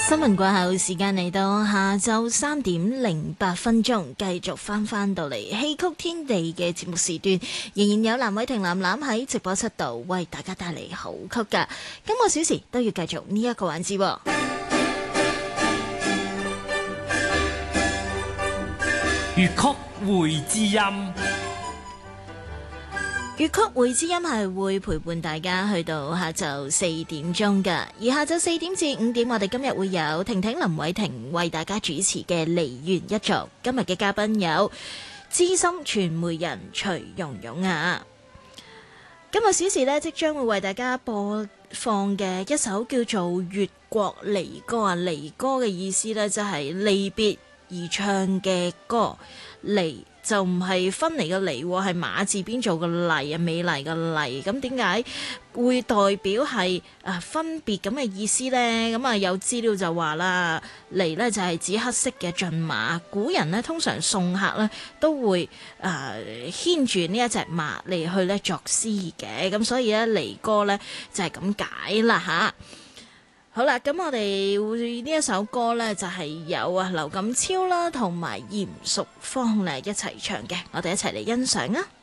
新聞過後，時間嚟到下晝3:08，繼續翻到嚟戲曲天地嘅節目時段，仍然有藍偉霆藍藍喺直播室度為大家帶嚟好曲噶。今個小時都要繼續呢一個環節喎。 粵曲會知音。 粵曲會知音係會陪伴大家去到下晝4點㗎，而下晝4點至5點，我哋今日會有婷婷林偉霆為大家主持嘅梨園一族。今日嘅嘉賓有資深傳媒人徐蓉蓉啊。今個小時呢，即將會為大家播放嘅一首叫做《越國離歌》啊，離歌嘅意思呢，就係離別而唱嘅歌，離就唔係分離嘅離，係馬字邊做個麗啊，美麗嘅麗。咁點解會代表係分別咁嘅意思呢？咁啊有資料就話啦，離呢就係指黑色嘅駿馬。古人呢通常送客呢都會牽住呢一隻馬嚟去呢作詩嘅，咁所以呢離歌呢就係咁解啦吓。好啦，咁我哋會呢一首歌呢，就係有劉錦超啦，同埋嚴淑芳咧一齊唱嘅，我哋一齊嚟欣賞啊！